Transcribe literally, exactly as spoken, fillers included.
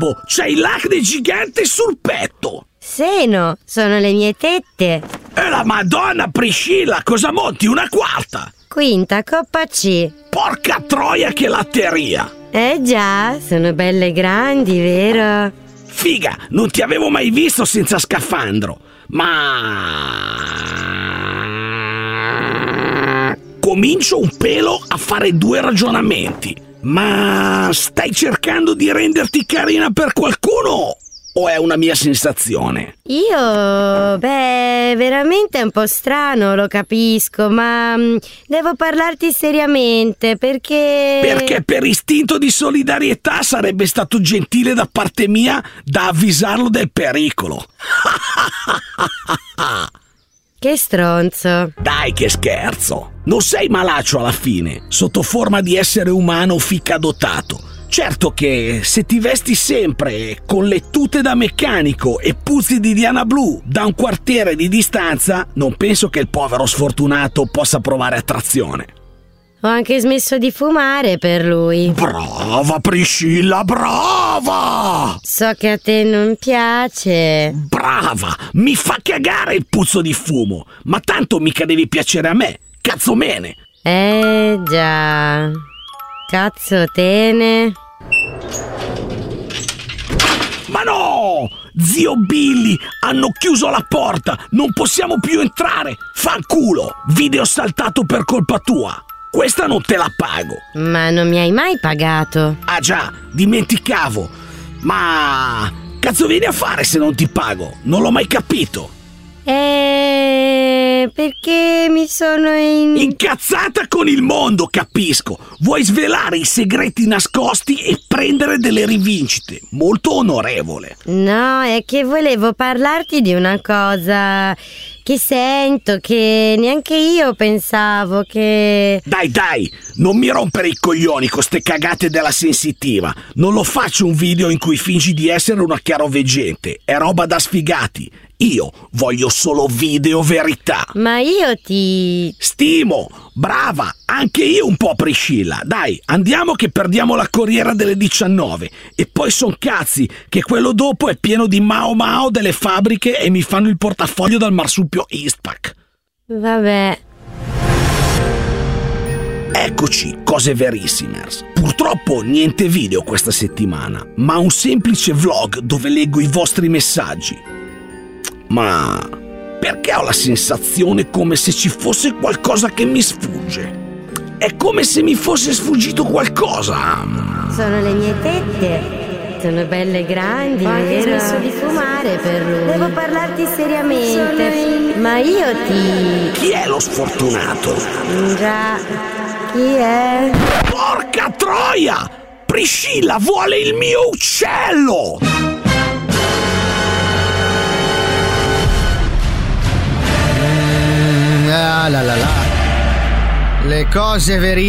Bravo, c'hai l'acne gigante sul petto. Seno, sono le mie tette. E la Madonna, Priscilla, cosa monti? Una quarta? Quinta, coppa C. Porca troia, che latteria. Eh già, sono belle grandi, vero? Figa, non ti avevo mai visto senza scafandro. Ma... comincio un pelo a fare due ragionamenti. Ma stai cercando di renderti carina per qualcuno o è una mia sensazione? Io, beh, veramente è un po' strano, lo capisco, ma mh, devo parlarti seriamente perché... Perché per istinto di solidarietà sarebbe stato gentile da parte mia da avvisarlo del pericolo. Che stronzo. Dai, che scherzo. Non sei malaccio alla fine, sotto forma di essere umano fica dotato. Certo che se ti vesti sempre con le tute da meccanico e puzzi di Diana Blu da un quartiere di distanza, non penso che il povero sfortunato possa provare attrazione. Ho anche smesso di fumare per lui. Brava Priscilla, brava! So che a te non piace. Brava! Mi fa cagare il puzzo di fumo, ma tanto mica devi piacere a me, cazzomene! Eh già, cazzo tene. Ma no! Zio Billy, hanno chiuso la porta, non possiamo più entrare! Fanculo, video saltato per colpa tua! Questa non te la pago! Ma non mi hai mai pagato. Ah già, dimenticavo! Ma... cazzo vieni a fare se non ti pago? Non l'ho mai capito! Eh... perché mi sono in... Incazzata con il mondo, capisco! Vuoi svelare i segreti nascosti e prendere delle rivincite. Molto onorevole. No, è che volevo parlarti di una cosa che sento, che neanche io pensavo che... Dai, dai, non mi rompere i coglioni con ste cagate della sensitiva. Non lo faccio un video in cui fingi di essere una chiaroveggente. È roba da sfigati. Io voglio solo video verità. Ma io ti... Stimo, brava, anche io un po' Priscilla. Dai, andiamo che perdiamo la corriera delle diciannove. E poi son cazzi che quello dopo è pieno di Mao Mao delle fabbriche e mi fanno il portafoglio dal marsupio Eastpak. Vabbè. Eccoci, cose verissimers. Purtroppo niente video questa settimana, ma un semplice vlog dove leggo i vostri messaggi. Ma perché ho la sensazione come se ci fosse qualcosa che mi sfugge? È come se mi fosse sfuggito qualcosa. Sono le mie tette. Sono belle grandi, ho anche smesso di fumare per lui. Devo parlarti seriamente. In... Ma io ti... Chi è lo sfortunato? Già, chi è? Porca troia! Priscilla vuole il mio uccello! Ah, la la la. Le cose verissime.